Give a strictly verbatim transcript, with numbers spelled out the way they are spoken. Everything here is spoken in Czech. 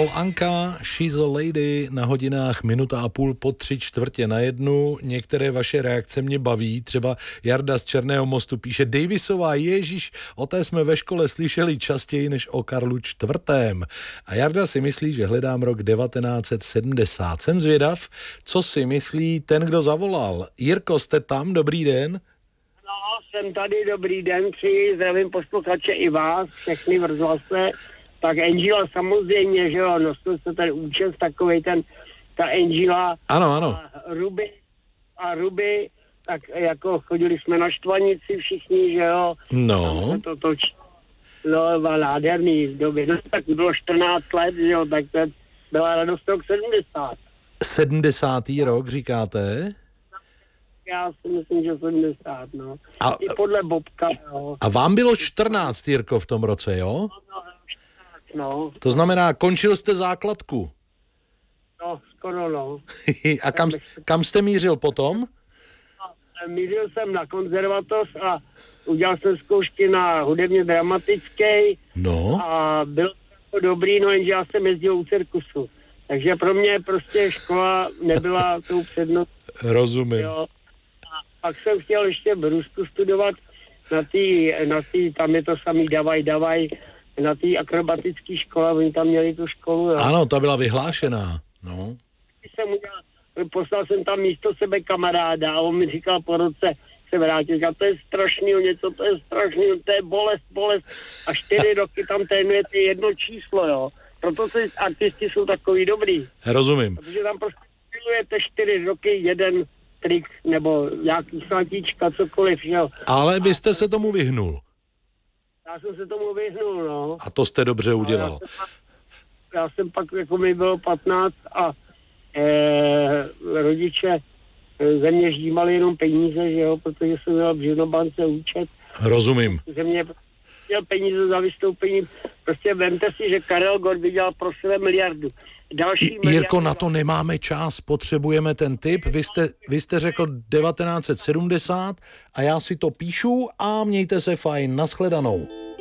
Karol Anka, She's a Lady, na hodinách minuta a půl po tři čtvrtě na jednu. Některé vaše reakce mě baví, třeba Jarda z Černého Mostu píše: Davisová, Ježíš, o té jsme ve škole slyšeli častěji než o Karlu čtvrtém. A Jarda si myslí, že hledám rok devatenáct set sedmdesát. Jsem zvědav, co si myslí ten, kdo zavolal. Jirko, jste tam? Dobrý den. No, jsem tady, dobrý den, přeji, zdravím posluchače i vás, všechny v rozhlase. Tak Angela samozřejmě, že jo, nosil se ten účes, takovej ten, ta Angela. Ano, ano. A Ruby, a Ruby, tak jako chodili jsme na Štvanici všichni, že jo. No. To točí. No, nádherný v době, no, tak bylo čtrnáct let, že jo, tak to byla radost rok sedmdesát. sedmdesátý rok, říkáte? Já si myslím, že sedmdesát, no. A, I podle Bobka, jo. a vám bylo čtrnáct, Jirko, v tom roce, jo? No. To znamená, končil jste základku. No, skoro no. A kam, kam jste mířil potom? Mířil jsem na konzervatoř a udělal jsem zkoušky na hudebně dramatický. No. A bylo to dobrý, no jenže já jsem jezdil u cirkusu. Takže pro mě prostě škola nebyla tou přednost. Rozumím. Jo. A pak jsem chtěl ještě v Rusku studovat na tý, na tý, tam je to samý davaj, davaj, na té akrobatické škole, oni tam měli tu školu. Jo. Ano, ta byla vyhlášená. No. Jsem udělal, poslal jsem tam místo sebe kamaráda a on mi říkal po roce, se vrátil, říkal, to je strašný, něco, to je strašný, to je bolest, bolest. A čtyři roky tam trénujete jedno číslo, jo. Proto ty artisti jsou takový dobrý. Rozumím. Protože tam prostě trénujete čtyři roky jeden trik, nebo nějaký slatíčka, cokoliv, jo. Ale vy jste se tomu vyhnul. Já jsem se tomu vyhnul, no. A to jste dobře udělal. Já jsem, pak, já jsem pak, jako mi bylo patnáct a eh, rodiče ze mě ždímali jenom peníze, že jo, protože jsem měl v Žinobance účet. Rozumím. Že mě měl peníze za vystoupení. Prostě vemte si, že Karel Gott vydělal pro sebe miliardu. Další Jirko, miliardu. Na to nemáme čas, potřebujeme ten tip. Vy jste, vy jste řekl devatenáct set sedmdesát a já si to píšu a mějte se fajn. Nashledanou.